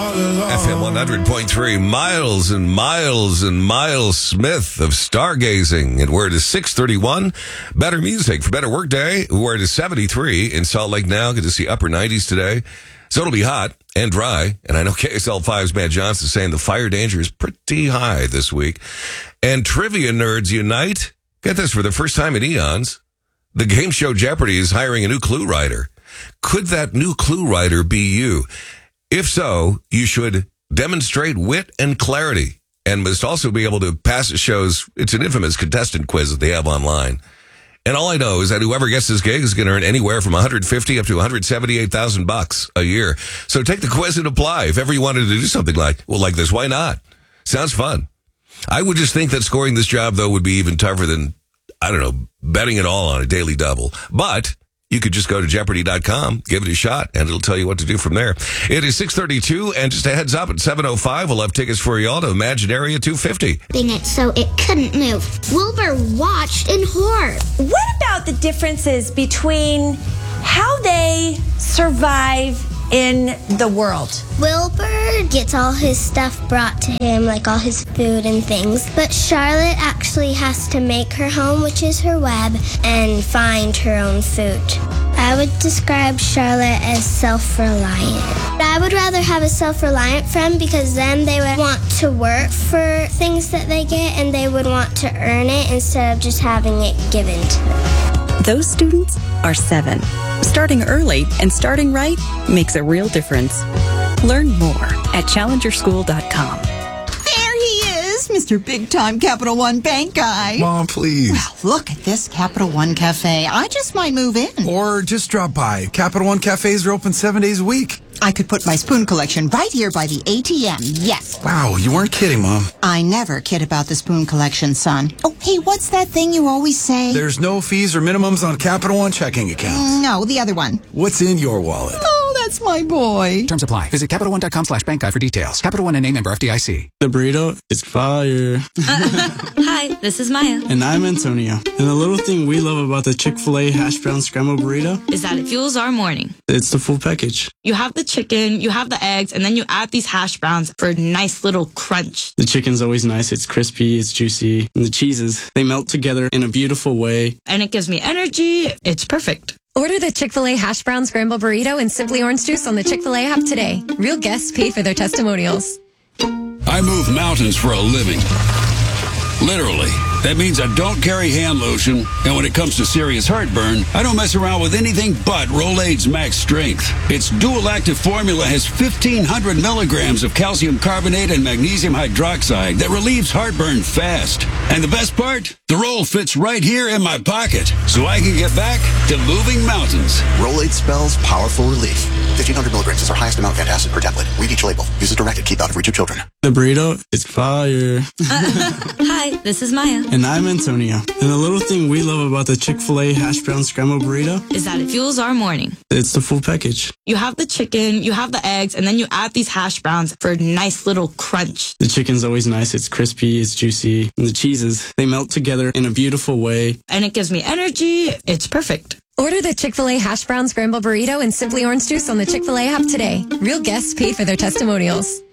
FM 100.3, Miles and Miles and Miles Smith of Stargazing. And we're at 6:31. Better music for better work day. We're at 73 in Salt Lake now. Get to see upper 90s today. So it'll be hot and dry. And I know KSL5's Matt Johnson saying the fire danger is pretty high this week. And trivia nerds unite. Get this, for the first time in eons, the game show Jeopardy is hiring a new clue writer. Could that new clue writer be you? If so, you should demonstrate wit and clarity and must also be able to pass the show's, it's an infamous contestant quiz that they have online. And all I know is that whoever gets this gig is going to earn anywhere from $150,000 up to $178,000 a year. So take the quiz and apply. If ever you wanted to do something like this, why not? Sounds fun. I would just think that scoring this job, though, would be even tougher than, I don't know, betting it all on a daily double. But you could just go to Jeopardy.com, give it a shot, and it'll tell you what to do from there. It is 6:32, and just a heads up, at 7:05, we'll have tickets for y'all to Imaginaria 250. It so it couldn't move. Wilbur watched in horror. What about the differences between how they survive in the world? Wilbur gets all his stuff brought to him, like all his food and things. But Charlotte actually has to make her home, which is her web, and find her own food. I would describe Charlotte as self-reliant. I would rather have a self-reliant friend because then they would want to work for things that they get and they would want to earn it instead of just having it given to them. Those students are 7. Starting early and starting right makes a real difference. Learn more at challengerschool.com. There he is, Mr. Big-Time Capital One Bank guy. Mom, please. Well, look at this Capital One Cafe. I just might move in. Or just drop by. Capital One cafes are open 7 days a week. I could put my spoon collection right here by the ATM, yes. Wow, you weren't kidding, Mom. I never kid about the spoon collection, son. Oh, hey, what's that thing you always say? There's no fees or minimums on Capital One checking accounts. No, the other one. What's in your wallet? Oh, that's my boy. Terms apply. Visit CapitalOne.com/bankguide for details. Capital One and a member FDIC. The burrito is fire. Hi, this is Maya. And I'm Antonio. And the little thing we love about the Chick-fil-A hash brown scrambled burrito is that it fuels our morning. It's the full package. You have the chicken, you have the eggs, and then you add these hash browns for a nice little crunch. The chicken's always nice. It's crispy, it's juicy. And the cheeses, they melt together in a beautiful way. And it gives me energy. It's perfect. Order the Chick-fil-A hash brown scramble burrito and Simply Orange Juice on the Chick-fil-A app today. Real guests pay for their testimonials. I move mountains for a living. Literally. That means I don't carry hand lotion, and when it comes to serious heartburn, I don't mess around with anything but Rolaids Max Strength. Its dual-active formula has 1,500 milligrams of calcium carbonate and magnesium hydroxide that relieves heartburn fast. And the best part? The roll fits right here in my pocket, so I can get back to moving mountains. Rolaids spells powerful relief. 1,500 milligrams is our highest amount of antacid per tablet. Read each label. Use as directed. Keep out of reach of children. The burrito is fire. Hi, this is Maya. And I'm Antonio. And the little thing we love about the Chick-fil-A hash brown scrambled burrito is that it fuels our morning. It's the full package. You have the chicken, you have the eggs, and then you add these hash browns for a nice little crunch. The chicken's always nice. It's crispy, it's juicy. And the cheeses, they melt together in a beautiful way. And it gives me energy. It's perfect. Order the Chick-fil-A hash brown scramble burrito and Simply Orange Juice on the Chick-fil-A app today. Real guests pay for their testimonials.